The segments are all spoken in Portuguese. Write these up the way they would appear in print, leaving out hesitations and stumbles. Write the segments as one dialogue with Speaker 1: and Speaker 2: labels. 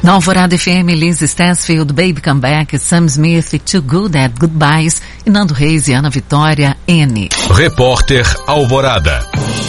Speaker 1: Na Alvorada FM, Liz Stansfield, Baby Come Back, Sam Smith, Too Good at Goodbyes, e Nando Reis e Ana Vitória, N.
Speaker 2: Repórter Alvorada.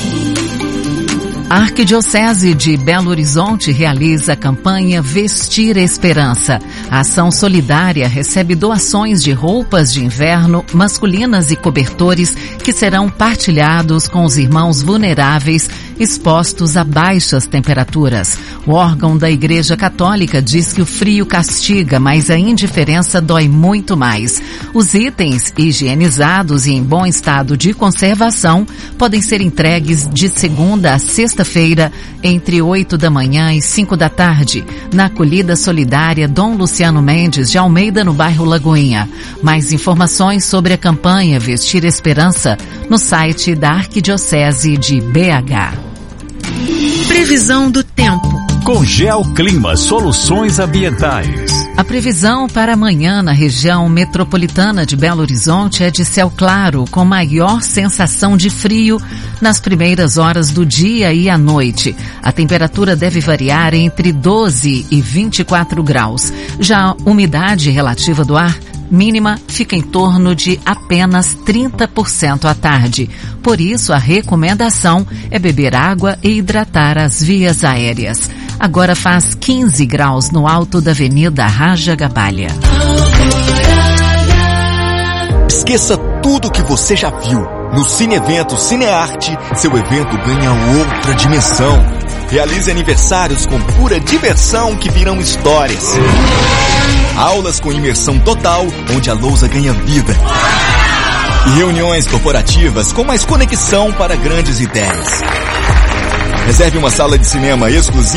Speaker 1: A Arquidiocese de Belo Horizonte realiza a campanha Vestir Esperança. A ação solidária recebe doações de roupas de inverno masculinas e cobertores que serão partilhados com os irmãos vulneráveis expostos a baixas temperaturas. O órgão da Igreja Católica diz que o frio castiga, mas a indiferença dói muito mais. Os itens higienizados e em bom estado de conservação podem ser entregues de segunda a sexta-feira, entre 8 da manhã e 5 da tarde, na acolhida solidária Dom Luciano Mendes de Almeida, no bairro Lagoinha. Mais informações sobre a campanha Vestir Esperança no site da Arquidiocese de BH.
Speaker 3: Previsão do tempo.
Speaker 2: Congel Clima Soluções Ambientais.
Speaker 1: A previsão para amanhã na região metropolitana de Belo Horizonte é de céu claro, com maior sensação de frio nas primeiras horas do dia e à noite. A temperatura deve variar entre 12 e 24 graus. Já a umidade relativa do ar mínima fica em torno de apenas 30% à tarde. Por isso, a recomendação é beber água e hidratar as vias aéreas. Agora faz 15 graus no alto da Avenida Raja Gabalha.
Speaker 4: Esqueça tudo que você já viu. No Cine-Evento Cinearte, seu evento ganha outra dimensão. Realize aniversários com pura diversão que virão histórias. Aulas com imersão total, onde a lousa ganha vida. E reuniões corporativas com mais conexão para grandes ideias. Reserve uma sala de cinema exclusiva